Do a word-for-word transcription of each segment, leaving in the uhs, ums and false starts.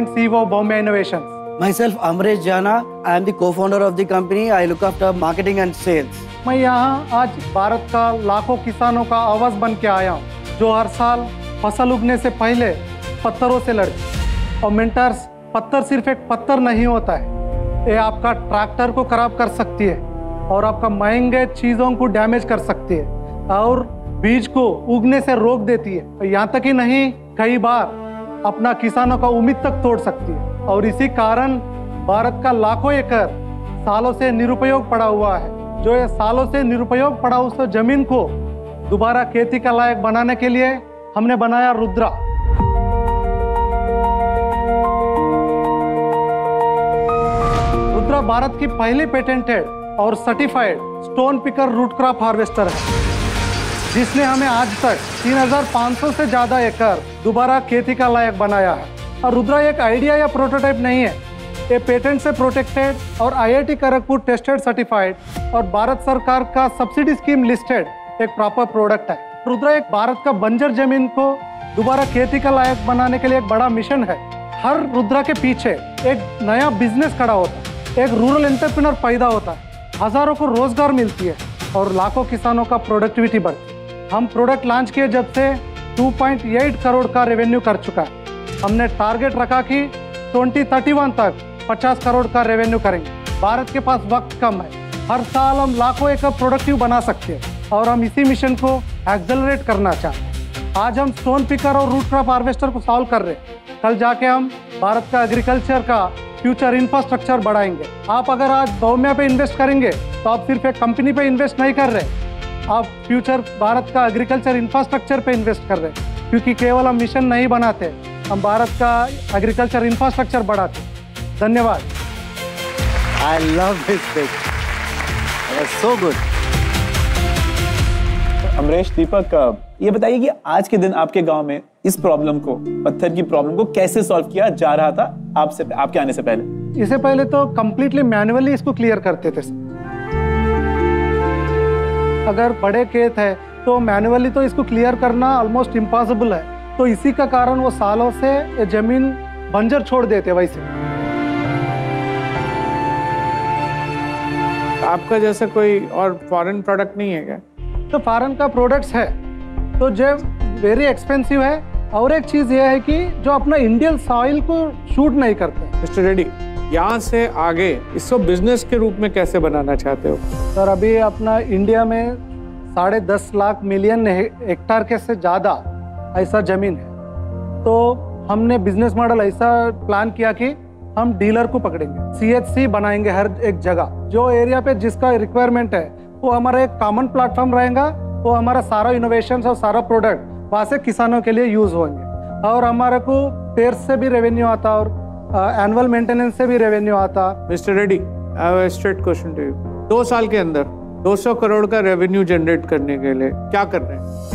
and C E O of Bombay Innovations. Myself, Amresh Jana. I am the co-founder of the company. I look after marketing and sales. मैं यहाँ आज भारत का लाखों किसानों का आवाज बन के आया हूँ, जो हर साल फसल उगने से पहले पत्थरों से लड़ते। और मेंटर्स, पत्थर सिर्फ एक पत्थर नहीं होता है, ये आपका ट्रैक्टर को खराब कर सकती है और आपका महंगे चीज़ों को डैमेज कर सकती है और बीज को उगने से रोक देती है। यहाँ तक ही नहीं, कई बार अपना किसानों का उम्मीद तक तोड़ सकती है। और इसी कारण भारत का लाखों एकड़ सालों से निरुपयोग पड़ा हुआ है। जो ये सालों से निरुपयोग पड़ा उस जमीन को दोबारा खेती का लायक बनाने के लिए हमने बनाया रुद्रा। रुद्रा भारत की पहली पेटेंटेड और certified stone picker root crop harvester है, जिसने हमें आज तक तीन हज़ार पाँच सौ से ज्यादा एकड़ दोबारा खेती का लायक बनाया है। और रुद्रा एक आइडिया या प्रोटोटाइप नहीं है, ये पेटेंट से प्रोटेक्टेड और आई I T Kharagpur tested certified और भारत सरकार का सब्सिडी स्कीम लिस्टेड एक प्रॉपर प्रोडक्ट है। रुद्रा एक भारत का बंजर जमीन को दोबारा खेती का लायक बनाने के लिए एक बड़ा मिशन है। हर रुद्रा के पीछे एक नया बिजनेस खड़ा होता है, एक रूरल एंटरप्रेन्योर पैदा होता है, हजारों को रोजगार मिलती है और लाखों किसानों का प्रोडक्टिविटी बढ़ती है। हम प्रोडक्ट लॉन्च किए जब से दो पॉइंट आठ करोड़ का रेवेन्यू कर चुका है। हमने टारगेट रखा कि दो हज़ार इकतीस तक पचास करोड़ का रेवेन्यू करेंगे। भारत के पास वक्त कम है, हर साल हम लाखों एकड़ प्रोडक्टिव बना सकते हैं और हम इसी मिशन को एक्सेलरेट करना चाहते हैं। आज हम स्टोन पिकर और रूट क्रॉप हार्वेस्टर को सॉल्व कर रहे हैं, कल जाके हम भारत का एग्रीकल्चर का फ्यूचर इंफ्रास्ट्रक्चर बढ़ाएंगे। आप अगर आज बौम्या पे इन्वेस्ट करेंगे तो आप सिर्फ एक कंपनी पे इन्वेस्ट नहीं कर रहे, आप फ्यूचर भारत का एग्रीकल्चर इंफ्रास्ट्रक्चर पे इन्वेस्ट कर रहे हैं, क्योंकि केवल हम मिशन नहीं बनाते, हम भारत का एग्रीकल्चर इंफ्रास्ट्रक्चर बढ़ाते। धन्यवाद। I love this thing. That's so good. Amresh, दीपक, ये बताइए कि आज के दिन आपके गांव में इस प्रॉब्लम को, पत्थर की प्रॉब्लम को कैसे सॉल्व किया जा रहा था आपसे, आपके आने से पहले? इससे पहले तो कंप्लीटली मैन्युअली इसको क्लियर करते थे। अगर बड़े खेत है तो मैन्युअली तो इसको क्लियर करना ऑलमोस्ट इम्पॉसिबल है, तो इसी का कारण वो सालों से ये जमीन बंजर छोड़ देते। वैसे आपका जैसा कोई और फॉरेन प्रोडक्ट नहीं है क्या? तो फॉरेन का प्रोडक्ट्स है तो जो वेरी एक्सपेंसिव है, और एक चीज ये है कि जो अपना इंडियन सॉइल को शूट नहीं करते। मिस्टर रेड्डी, यहाँ से आगे इसको बिजनेस के रूप में कैसे बनाना चाहते हो? सर, अभी अपना इंडिया में साढ़े दस लाख मिलियन हेक्टार के से ज़्यादा ऐसा जमीन है, तो हमने बिजनेस मॉडल ऐसा प्लान किया कि हम डीलर को पकड़ेंगे, सी एच सी बनाएंगे हर एक जगह। जो एरिया पे जिसका रिक्वायरमेंट है वो हमारा एक कॉमन प्लेटफॉर्म रहेगा, वो हमारा सारा इनोवेशन और सारा प्रोडक्ट वहाँ से किसानों के लिए यूज होंगे और हमारे को पेड़ से भी रेवेन्यू आता और एनुअल मेंटेनेंस से भी रेवेन्यू आता। Mister Reddy, I have a straight question to you. दो साल के अंदर दो सौ करोड़ का रेवेन्यू जनरेट करने के लिए क्या कर रहे हैं?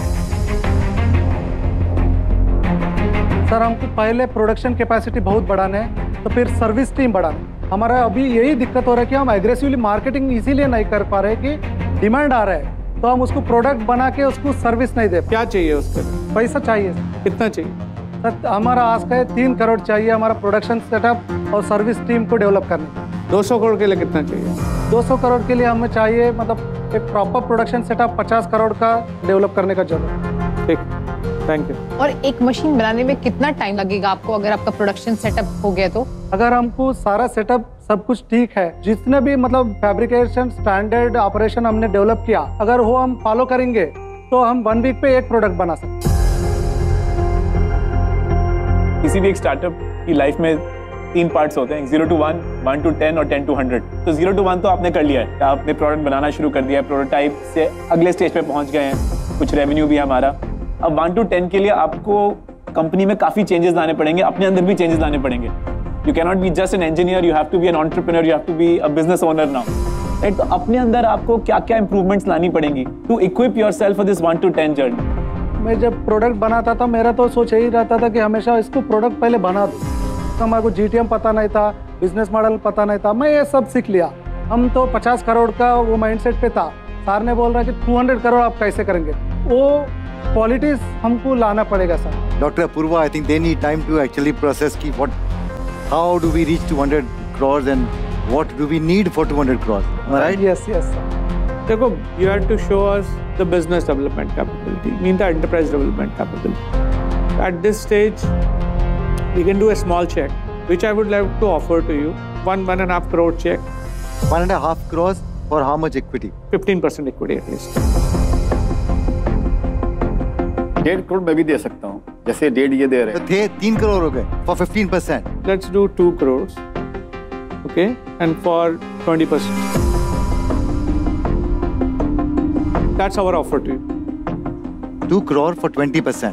सर, हमको पहले प्रोडक्शन कैपेसिटी बहुत बढ़ाना है, तो फिर सर्विस टीम बढ़ाना। हमारा अभी यही दिक्कत हो रहा है कि हम एग्रेसिवली मार्केटिंग इसीलिए नहीं कर पा रहे कि डिमांड आ रहा है, तो हम उसको प्रोडक्ट बना के उसको सर्विस नहीं दे। क्या चाहिए उसके लिए? पैसा चाहिए। कितना चाहिए? सर, हमारा आज का तीन करोड़ चाहिए हमारा प्रोडक्शन सेटअप और सर्विस टीम को डेवलप करने। दो सौ करोड़ के लिए कितना चाहिए? दो सौ करोड़ के लिए हमें चाहिए मतलब एक प्रॉपर प्रोडक्शन सेटअप पचास करोड़ का डेवलप करने का जरूरत है। ठीक, थैंक यू। और एक मशीन बनाने में कितना टाइम लगेगा आपको अगर आपका प्रोडक्शन सेटअप हो गया तो? अगर हमको सारा सेटअप सब कुछ ठीक है, जितने भी मतलब फैब्रिकेशन स्टैंडर्ड ऑपरेशन हमने डेवलप किया, अगर वो हम फॉलो करेंगे तो हम वन वीक पे एक प्रोडक्ट बना सकते हैं। किसी भी एक स्टार्टअप की लाइफ में तीन पार्ट्स होते हैं, zero to one, one two ten और टेन टू हंड्रेड। तो जीरो टू वन तो आपने कर लिया है, आपने प्रोडक्ट बनाना शुरू कर दिया है, प्रोटोटाइप से अगले स्टेज पे पहुंच गए हैं, कुछ रेवेन्यू भी है हमारा। अब वन टू टेन के लिए आपको कंपनी में काफ़ी चेंजेस लाने पड़ेंगे, अपने अंदर भी चेंजेस लाने पड़ेंगे। You can not be just an engineer, you have to be an entrepreneur, you have to be a business owner now, right? तो अपने अंदर आपको क्या क्या इंप्रूवमेंट्स लानी पड़ेंगी to equip yourself for this one two ten journey. मैं जब प्रोडक्ट बनाता था, मेरा तो सोच यही रहता था कि हमेशा इसको प्रोडक्ट पहले बना दूँ। तो हमारे को जी टी एम पता नहीं था, बिजनेस मॉडल पता नहीं था, मैं ये सब सीख लिया। हम तो पचास करोड़ का वो माइंडसेट पे था, सर ने बोल रहा है कि दो सौ करोड़ आप कैसे करेंगे, वो क्वालिटीज हमको लाना पड़ेगा sir. Doctor Apurva, I think they need time to actually process ki what how do we reach two hundred crores and what do we need for two hundred crores? Am I right? Yes, yes, sir. देखो, you have to show us the business development capability, mean the enterprise development capability. At this stage, we can do a small check, which I would like to offer to you. One, one and a half crore check. One and a half crores for how much equity? fifteen percent equity at least. डेढ़ करोड़ मैं भी दे सकता हूँ, जैसे डेढ़ ये दे रहे तो हैं। थे तीन करोड़ हो गए for fifteen percent. Let's do two crores, okay, and for twenty percent. That's our offer to you. Two crore for twenty percent.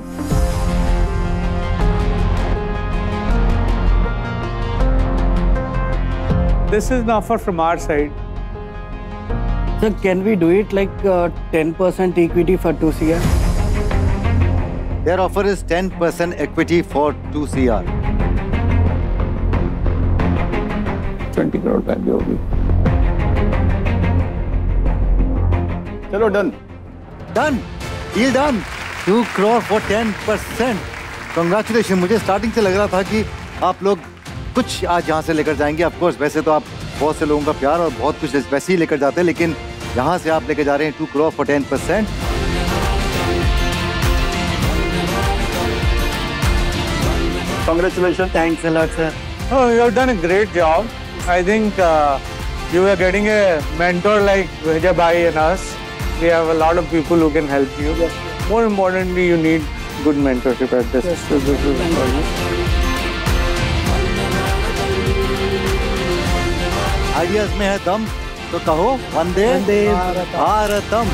This is an offer from our side. So can we do it like uh, ten percent equity for two C R? Their offer is ten percent equity for two C R. twenty crore value होगी. चलो done. Done. Deal done. Two crore for ten percent. Congratulations. मुझे starting से लग रहा था कि आप लोग कुछ आज यहाँ से लेकर जाएंगे. Of course, वैसे तो आप बहुत से लोगों का प्यार और बहुत कुछ वैसे ही लेकर जाते हैं, लेकिन यहाँ से आप लेकर जा रहे हैं two crore for ten percent. Congratulations. Thanks a lot, sir. Oh, you have done a great job. I think uh, you are getting a mentor like Vijay Bhai and us. We have a lot of people who can help you. Yes. More importantly, you need good mentorship at this. Yes. So this is important. Ideas में है दम, तो कहो वंदे भारतम।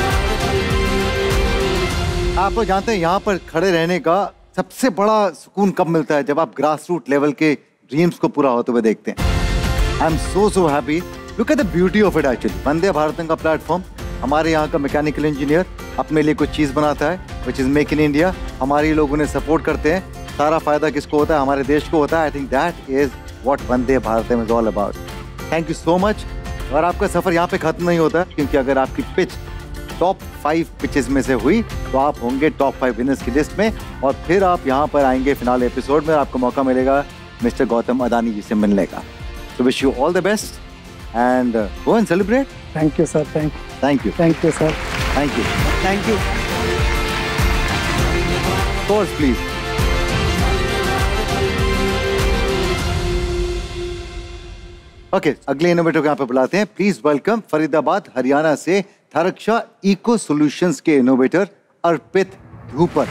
आप लोग जानते हैं यहाँ पर खड़े रहने का सबसे बड़ा सुकून कब मिलता है? जब आप ग्रास रूट लेवल के ड्रीम्स को पूरा होते हुए देखते हैं। I am so so happy. Look at the beauty of it actually. वंदे भारतम का प्लेटफॉर्म, हमारे यहाँ का मैकेनिकल इंजीनियर अपने लिए कुछ चीज़ बनाता है which is make in India, हमारे लोग उन्हें सपोर्ट करते हैं, सारा फायदा किसको होता है? हमारे देश को होता है। I think that is what Vande Bharatam is all about. Thank you so much. और आपका सफ़र यहाँ पे खत्म नहीं होता, क्योंकि अगर आपकी पिच टॉप फाइव पिचेस में से हुई तो आप होंगे टॉप फाइव विनर्स की लिस्ट में, और फिर आप यहाँ पर आएंगे फिनाले एपिसोड में और आपको मौका मिलेगा मिस्टर गौतम अदानी जी से मिलने का। So wish you all the best and uh, go and celebrate. Thank you, sir. Thank you. Thank you. Thank you, sir. Thank you. Thank you. Course, please. Okay, अगले innovator को यहाँ पे बुलाते हैं। प्लीज वेलकम फरीदाबाद हरियाणा से थरक्षा eco solutions के innovator अर्पित धूपर।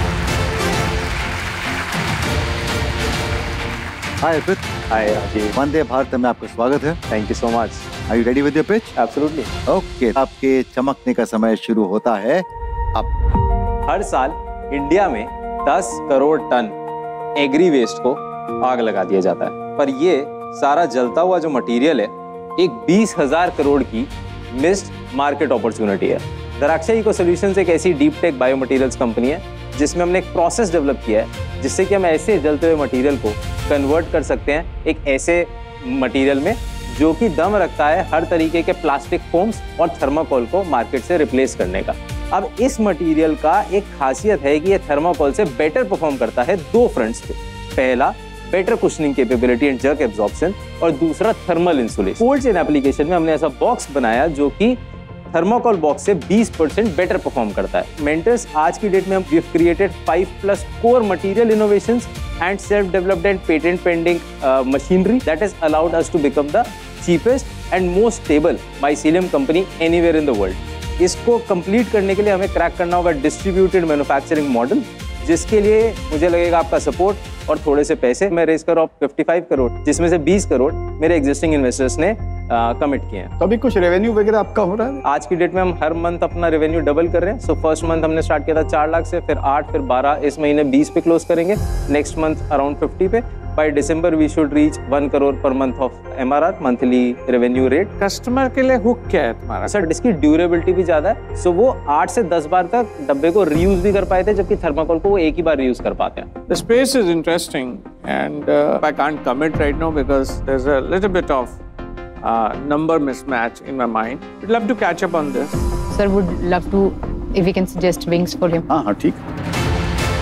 हाय अर्पित। हाय राजीव। वंदे भारत में आपका स्वागत है। Thank you so much. Are you ready with your pitch? Absolutely. Okay, आपके चमकने का समय शुरू होता है अब। हर साल इंडिया में दस करोड़ टन एग्री वेस्ट को आग लगा दिया जाता है, पर ये सारा जलता हुआ जो मटेरियल है एक बीस हजार करोड़ की मिस्ड मार्केट अपॉर्चुनिटी है। थरक्षा इको सॉल्यूशंस एक ऐसी deep tech bio materials company है जिसमें हमने एक प्रोसेस डेवलप किया है जिससे कि हम ऐसे जलते हुए मटेरियल को कन्वर्ट कर सकते हैं एक ऐसे मटेरियल में जो कि दम रखता है हर तरीके के प्लास्टिक फोम्स और थर्माकोल को मार्केट से रिप्लेस करने का। अब इस मटेरियल का एक खासियत है कि ये थर्माकोल से बेटर परफॉर्म करता है दो फ्रंट्स पे। पहला, better cushioning capability and jerk absorption, और दूसरा thermal insulation. Cold chain application में हमने ऐसा बॉक्स बनाया जो कि थर्माकोल बॉक्स से बीस परसेंट बेटर परफॉर्म करता है। मेंटर्स, आज की डेट में हम we have created five plus core material innovations and self-developed and patent pending uh, machinery that has allowed us to become the cheapest and most stable mycelium company anywhere in the world. इसको complete करने के लिए हमें crack करना होगा distributed manufacturing model, जिसके लिए मुझे लगेगा आपका सपोर्ट और थोड़े से पैसे। मैं रेज कर रहा हूँ पचपन करोड़, जिसमें से बीस करोड़ मेरे एग्जिस्टिंग इन्वेस्टर्स ने कमिट किए हैं। तो अभी कुछ रेवेन्यू वगैरह आपका हो रहा है? आज की डेट में हम हर मंथ अपना रेवेन्यू डबल कर रहे हैं। सो फर्स्ट मंथ हमने स्टार्ट किया था चार लाख से, फिर आठ, फिर बारह, इस महीने बीस पे क्लोज करेंगे, नेक्स्ट मंथ अराउंड फिफ्टी पे। By December we should reach one crore per month of MRR, monthly revenue rate. Customer के लिए हुक क्या है तुम्हारा? सर, इसकी ड्यूरेबिलिटी भी ज्यादा है, सो वो आठ से दस बार तक डब्बे को रीयूज भी कर पाए थे, जबकि थर्माकोल को वो एक ही बार रीयूज कर पाते हैं। The space is interesting, and uh, I can't commit right now because there's a little bit of uh, number mismatch in my mind. We'd love to catch up on this. Sir, would love to, if we can suggest wings for him. हाँ हाँ ठीक।